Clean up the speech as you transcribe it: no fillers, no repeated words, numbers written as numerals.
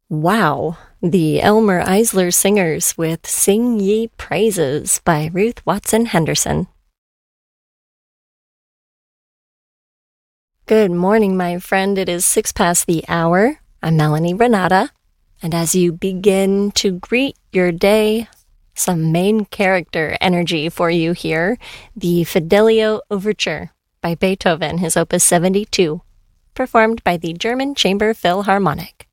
Wow, the Elmer Eisler Singers with Sing Ye Praises by Ruth Watson Henderson. Good morning, my friend. It is 6 past the hour. I'm Melanie Renata, and as you begin to greet your day, some main character energy for you here, the Fidelio Overture by Beethoven, his Opus 72, performed by the German Chamber Philharmonic.